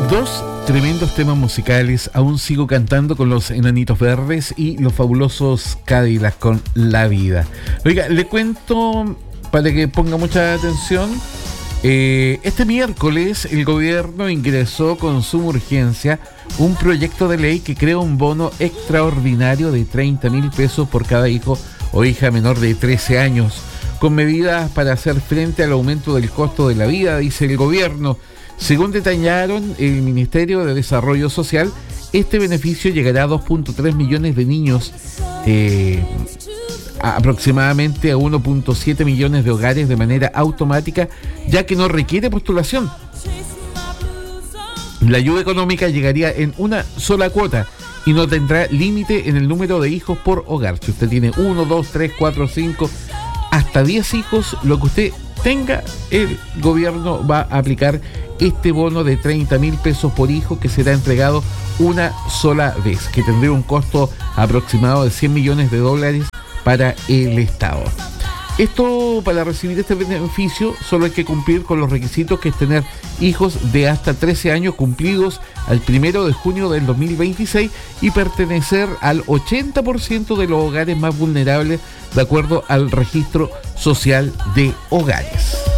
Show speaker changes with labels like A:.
A: Dos tremendos temas musicales. Aún sigo cantando con los Enanitos Verdes y los fabulosos Cadillacs con La Vida. Oiga, le cuento para que ponga mucha atención. Este miércoles el gobierno ingresó con suma urgencia un proyecto de ley que crea un bono extraordinario de 30.000 pesos por cada hijo o hija menor de 13 años, con medidas para hacer frente al aumento del costo de la vida, dice el gobierno. Según detallaron el Ministerio de Desarrollo Social, este beneficio llegará a 2.3 millones de niños, aproximadamente a 1.7 millones de hogares de manera automática, ya que no requiere postulación. La ayuda económica llegaría en una sola cuota y no tendrá límite en el número de hijos por hogar. Si usted tiene 1, 2, 3, 4, 5, hasta 10 hijos, lo que usted tenga, el gobierno va a aplicar este bono de 30.000 pesos por hijo, que será entregado una sola vez, que tendría un costo aproximado de 100 millones de dólares para el Estado. Esto, para recibir este beneficio, solo hay que cumplir con los requisitos, que es tener hijos de hasta 13 años cumplidos al 1 de junio del 2026 y pertenecer al 80% de los hogares más vulnerables de acuerdo al registro social de hogares.